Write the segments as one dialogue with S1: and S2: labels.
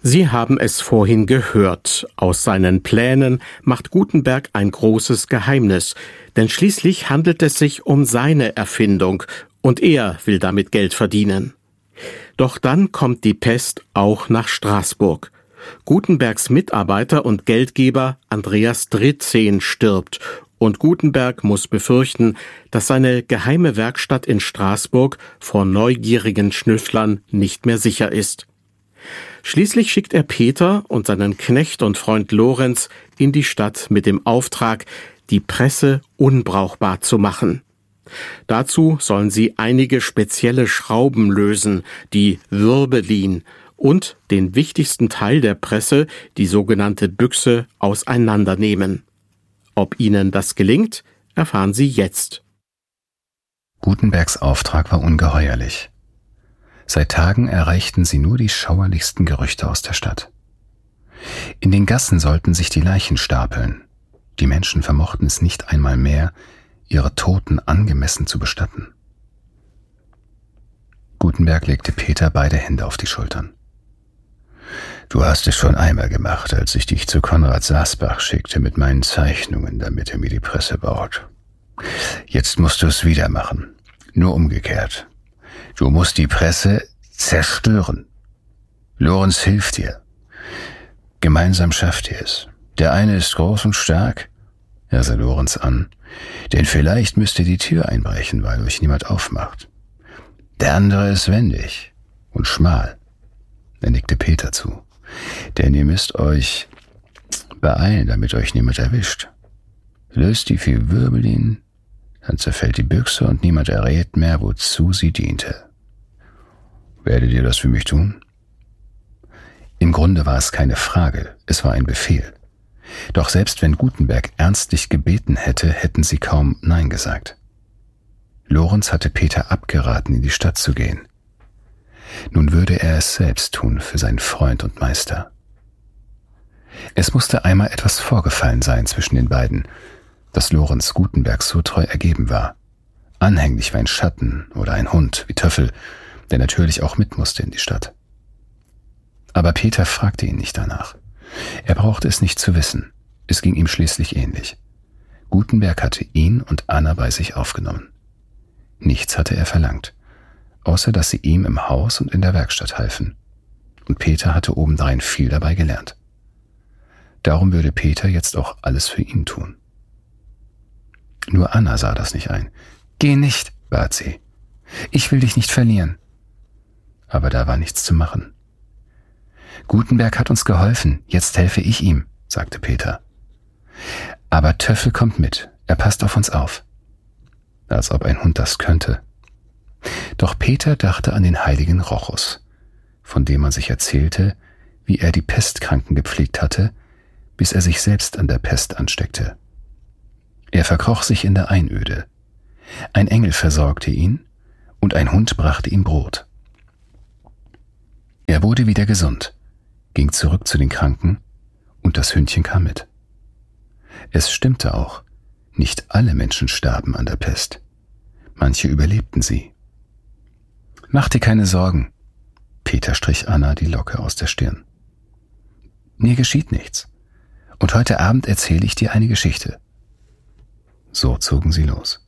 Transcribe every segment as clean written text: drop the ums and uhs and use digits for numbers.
S1: Sie haben es vorhin gehört. Aus seinen Plänen macht Gutenberg ein großes Geheimnis, denn schließlich handelt es sich um seine Erfindung und er will damit Geld verdienen. Doch dann kommt die Pest auch nach Straßburg. Gutenbergs Mitarbeiter und Geldgeber Andreas Dritzehn stirbt und Gutenberg muss befürchten, dass seine geheime Werkstatt in Straßburg vor neugierigen Schnüfflern nicht mehr sicher ist. Schließlich schickt er Peter und seinen Knecht und Freund Lorenz in die Stadt mit dem Auftrag, die Presse unbrauchbar zu machen. Dazu sollen sie einige spezielle Schrauben lösen, die Wirbelin, und den wichtigsten Teil der Presse, die sogenannte Büchse, auseinandernehmen. Ob ihnen das gelingt, erfahren Sie jetzt.
S2: Gutenbergs Auftrag war ungeheuerlich. Seit Tagen erreichten sie nur die schauerlichsten Gerüchte aus der Stadt. In den Gassen sollten sich die Leichen stapeln. Die Menschen vermochten es nicht einmal mehr, ihre Toten angemessen zu bestatten. Gutenberg legte Peter beide Hände auf die Schultern. »Du hast es schon einmal gemacht, als ich dich zu Konrad Sasbach schickte mit meinen Zeichnungen, damit er mir die Presse baut. Jetzt musst du es wieder machen, nur umgekehrt. Du musst die Presse zerstören. Lorenz hilft dir. Gemeinsam schafft ihr es. Der eine ist groß und stark«, er sah Lorenz an, »denn vielleicht müsst ihr die Tür einbrechen, weil euch niemand aufmacht. Der andere ist wendig und schmal«, er nickte Peter zu, »denn ihr müsst euch beeilen, damit euch niemand erwischt. Löst die vier Wirbelin, dann zerfällt die Büchse und niemand errät mehr, wozu sie diente. Werdet ihr das für mich tun?« Im Grunde war es keine Frage, es war ein Befehl. Doch selbst wenn Gutenberg ernstlich gebeten hätte, hätten sie kaum Nein gesagt. Lorenz hatte Peter abgeraten, in die Stadt zu gehen. Nun würde er es selbst tun für seinen Freund und Meister. Es musste einmal etwas vorgefallen sein zwischen den beiden, dass Lorenz Gutenberg so treu ergeben war. Anhänglich wie ein Schatten oder ein Hund, wie Töffel, der natürlich auch mit musste in die Stadt. Aber Peter fragte ihn nicht danach. Er brauchte es nicht zu wissen. Es ging ihm schließlich ähnlich. Gutenberg hatte ihn und Anna bei sich aufgenommen. Nichts hatte er verlangt, außer dass sie ihm im Haus und in der Werkstatt halfen. Und Peter hatte obendrein viel dabei gelernt. Darum würde Peter jetzt auch alles für ihn tun. Nur Anna sah das nicht ein. »Geh nicht«, bat sie. »Ich will dich nicht verlieren.« Aber da war nichts zu machen. »Gutenberg hat uns geholfen, jetzt helfe ich ihm«, sagte Peter. »Aber Töffel kommt mit, er passt auf uns auf.« Als ob ein Hund das könnte. Doch Peter dachte an den heiligen Rochus, von dem man sich erzählte, wie er die Pestkranken gepflegt hatte, bis er sich selbst an der Pest ansteckte. Er verkroch sich in der Einöde. Ein Engel versorgte ihn und ein Hund brachte ihm Brot. Er wurde wieder gesund, ging zurück zu den Kranken und das Hündchen kam mit. Es stimmte auch, nicht alle Menschen starben an der Pest. Manche überlebten sie. »Mach dir keine Sorgen«, Peter strich Anna die Locke aus der Stirn. »Mir geschieht nichts. Und heute Abend erzähle ich dir eine Geschichte.« So zogen sie los.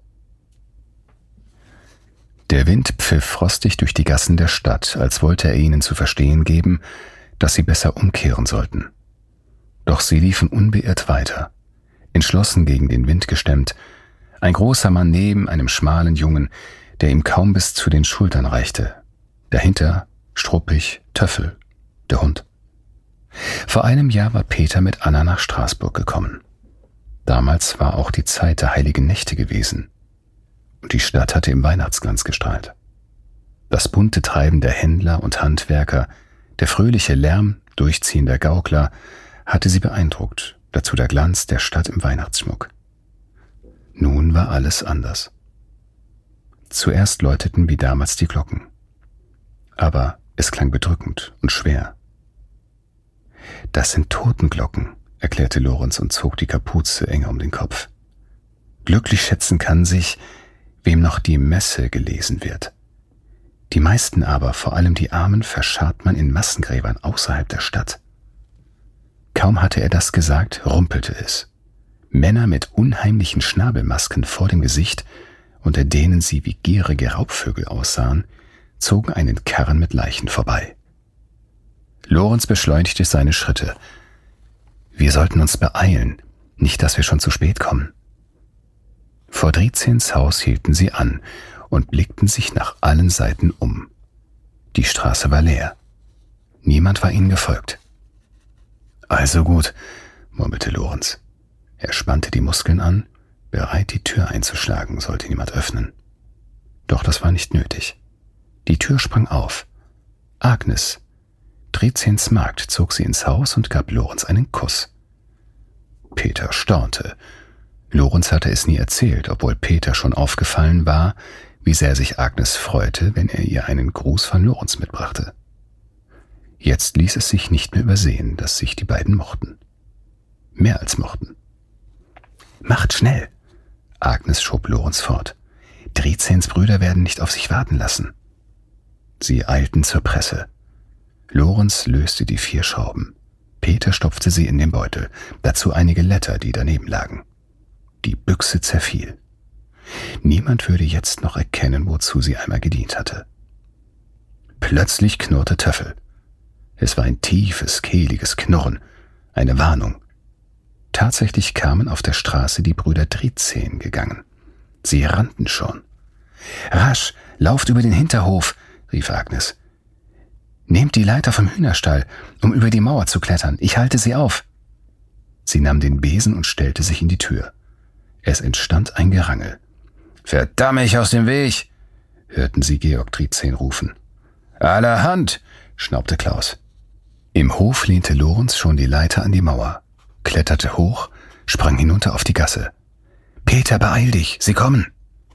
S2: Der Wind pfiff frostig durch die Gassen der Stadt, als wollte er ihnen zu verstehen geben, dass sie besser umkehren sollten. Doch sie liefen unbeirrt weiter, entschlossen gegen den Wind gestemmt, ein großer Mann neben einem schmalen Jungen, der ihm kaum bis zu den Schultern reichte. Dahinter, struppig, Töffel, der Hund. Vor einem Jahr war Peter mit Anna nach Straßburg gekommen. Damals war auch die Zeit der heiligen Nächte gewesen. Und die Stadt hatte im Weihnachtsglanz gestrahlt. Das bunte Treiben der Händler und Handwerker, der fröhliche Lärm durchziehender Gaukler hatte sie beeindruckt, dazu der Glanz der Stadt im Weihnachtsschmuck. Nun war alles anders. Zuerst läuteten wie damals die Glocken. Aber es klang bedrückend und schwer. »Das sind Totenglocken«, erklärte Lorenz und zog die Kapuze enger um den Kopf. »Glücklich schätzen kann sich, wem noch die Messe gelesen wird. Die meisten aber, vor allem die Armen, verscharrt man in Massengräbern außerhalb der Stadt. Kaum hatte er das gesagt, rumpelte es. Männer mit unheimlichen Schnabelmasken vor dem Gesicht, unter denen sie wie gierige Raubvögel aussahen, zogen einen Karren mit Leichen vorbei. Lorenz beschleunigte seine Schritte. Wir sollten uns beeilen, nicht, dass wir schon zu spät kommen. Vor Driezens Haus hielten sie an und blickten sich nach allen Seiten um. Die Straße war leer. Niemand war ihnen gefolgt. »Also gut«, murmelte Lorenz. Er spannte die Muskeln an, bereit, die Tür einzuschlagen, sollte niemand öffnen. Doch das war nicht nötig. Die Tür sprang auf. Agnes, Driezens Magd, zog sie ins Haus und gab Lorenz einen Kuss. Peter staunte. Lorenz hatte es nie erzählt, obwohl Peter schon aufgefallen war, wie sehr sich Agnes freute, wenn er ihr einen Gruß von Lorenz mitbrachte. Jetzt ließ es sich nicht mehr übersehen, dass sich die beiden mochten. Mehr als mochten. »Macht schnell«, Agnes schob Lorenz fort. »Driezens Brüder werden nicht auf sich warten lassen.« Sie eilten zur Presse. Lorenz löste die 4 Schrauben. Peter stopfte sie in den Beutel, dazu einige Letter, die daneben lagen. Die Büchse zerfiel. Niemand würde jetzt noch erkennen, wozu sie einmal gedient hatte. Plötzlich knurrte Töffel. Es war ein tiefes, kehliges Knurren, eine Warnung. Tatsächlich kamen auf der Straße die Brüder Driezen gegangen. Sie rannten schon. »Rasch, lauft über den Hinterhof«, rief Agnes. »Nehmt die Leiter vom Hühnerstall, um über die Mauer zu klettern. Ich halte sie auf.« Sie nahm den Besen und stellte sich in die Tür. Es entstand ein Gerangel. »Verdamme ich aus dem Weg«, hörten sie Georg Driezen rufen. »Allerhand«, schnaubte Klaus. Im Hof lehnte Lorenz schon die Leiter an die Mauer, kletterte hoch, sprang hinunter auf die Gasse. »Peter, beeil dich, sie kommen!«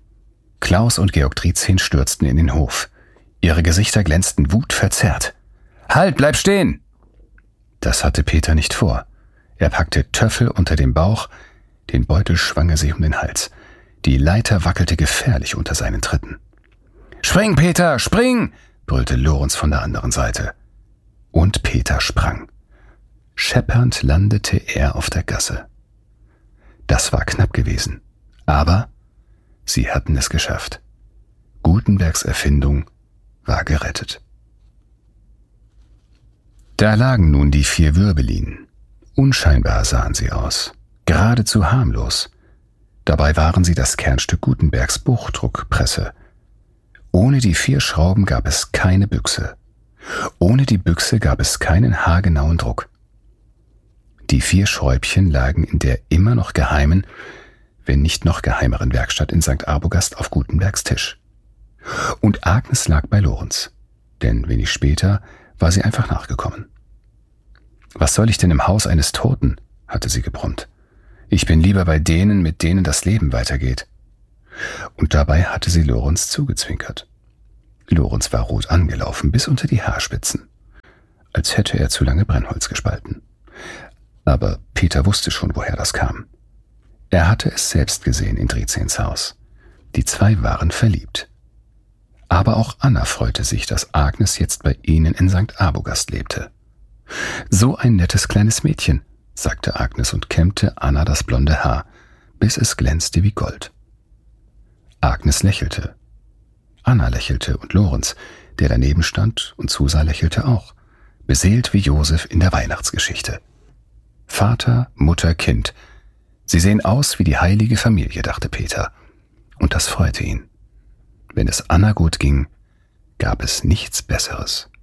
S2: Klaus und Georg Driezen stürzten in den Hof. Ihre Gesichter glänzten wutverzerrt. »Halt, bleib stehen!« Das hatte Peter nicht vor. Er packte Töffel unter dem Bauch, den Beutel schwang er sich um den Hals. Die Leiter wackelte gefährlich unter seinen Tritten. »Spring, Peter, spring!« brüllte Lorenz von der anderen Seite. Und Peter sprang. Scheppernd landete er auf der Gasse. Das war knapp gewesen, aber sie hatten es geschafft. Gutenbergs Erfindung war gerettet. Da lagen nun die 4 Wirbelinen. Unscheinbar sahen sie aus, geradezu harmlos. Dabei waren sie das Kernstück Gutenbergs Buchdruckpresse. Ohne die 4 Schrauben gab es keine Büchse. Ohne die Büchse gab es keinen haargenauen Druck. Die 4 Schräubchen lagen in der immer noch geheimen, wenn nicht noch geheimeren Werkstatt in St. Arbogast auf Gutenbergs Tisch. Und Agnes lag bei Lorenz, denn wenig später war sie einfach nachgekommen. »Was soll ich denn im Haus eines Toten?« hatte sie gebrummt. »Ich bin lieber bei denen, mit denen das Leben weitergeht.« Und dabei hatte sie Lorenz zugezwinkert. Lorenz war rot angelaufen, bis unter die Haarspitzen, als hätte er zu lange Brennholz gespalten. Aber Peter wusste schon, woher das kam. Er hatte es selbst gesehen in Driezens Haus. Die 2 waren verliebt. Aber auch Anna freute sich, dass Agnes jetzt bei ihnen in St. Arbogast lebte. »So ein nettes kleines Mädchen«, sagte Agnes und kämmte Anna das blonde Haar, bis es glänzte wie Gold. Agnes lächelte. Anna lächelte und Lorenz, der daneben stand und zusah, lächelte auch, beseelt wie Josef in der Weihnachtsgeschichte. Vater, Mutter, Kind. Sie sehen aus wie die heilige Familie, dachte Peter. Und das freute ihn. Wenn es Anna gut ging, gab es nichts Besseres.